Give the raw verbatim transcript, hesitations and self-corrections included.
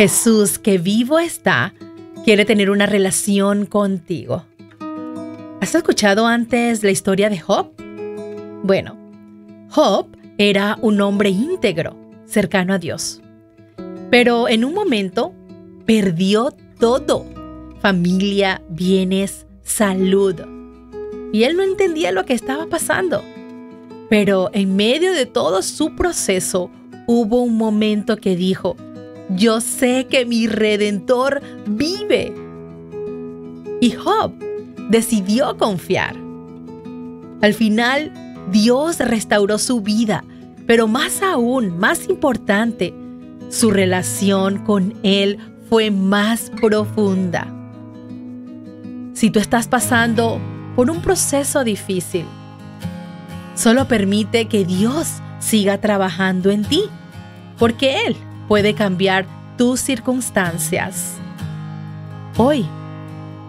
Jesús, que vivo está, quiere tener una relación contigo. ¿Has escuchado antes la historia de Job? Bueno, Job era un hombre íntegro, cercano a Dios. Pero en un momento perdió todo: familia, bienes, salud. Y él no entendía lo que estaba pasando. Pero en medio de todo su proceso, hubo un momento que dijo: yo sé que mi Redentor vive. Y Job decidió confiar. Al final, Dios restauró su vida, pero más aún, más importante, su relación con Él fue más profunda. Si tú estás pasando por un proceso difícil, solo permite que Dios siga trabajando en ti, porque Él puede cambiar tus circunstancias. Hoy